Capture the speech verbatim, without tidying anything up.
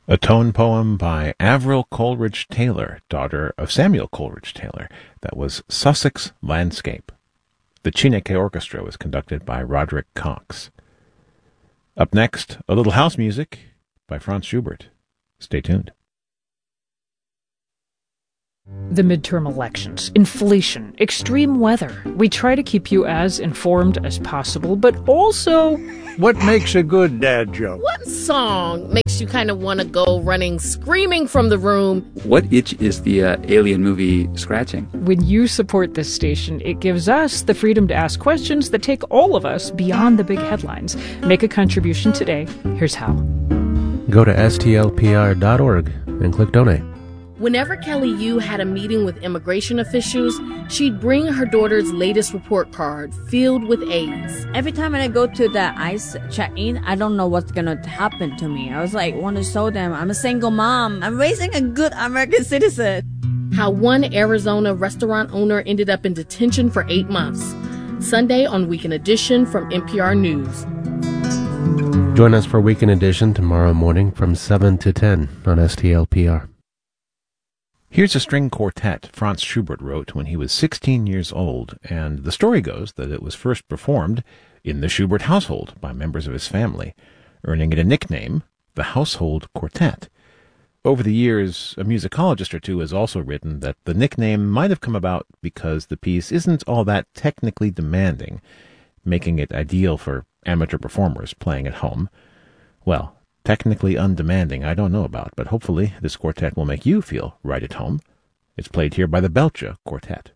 A tone poem by Avril Coleridge Taylor, daughter of Samuel Coleridge Taylor. That was Sussex Landscape. The Chineke Orchestra was conducted by Roderick Cox. Up next, a little house music by Franz Schubert. Stay tuned. The midterm elections, inflation, extreme weather. We try to keep you as informed as possible, but also... What makes a good dad joke? What song makes you kind of want to go running, screaming from the room? What itch is the uh, Alien movie scratching? When you support this station, it gives us the freedom to ask questions that take all of us beyond the big headlines. Make a contribution today. Here's how. Go to S T L P R dot org and click donate. Whenever Kelly Yu had a meeting with immigration officials, she'd bring her daughter's latest report card filled with A's. Every time I go to the ICE check-in, I don't know what's gonna happen to me. I was like, want to show them I'm a single mom. I'm raising a good American citizen. How one Arizona restaurant owner ended up in detention for eight months. Sunday on Weekend Edition from N P R News. Join us for Weekend Edition tomorrow morning from seven to ten on S T L P R. Here's a string quartet Franz Schubert wrote when he was sixteen years old, and the story goes that it was first performed in the Schubert household by members of his family, earning it a nickname, the Household Quartet. Over the years, a musicologist or two has also written that the nickname might have come about because the piece isn't all that technically demanding, making it ideal for amateur performers playing at home. Well, technically undemanding, I don't know about, but hopefully this quartet will make you feel right at home. It's played here by the Belcher Quartet.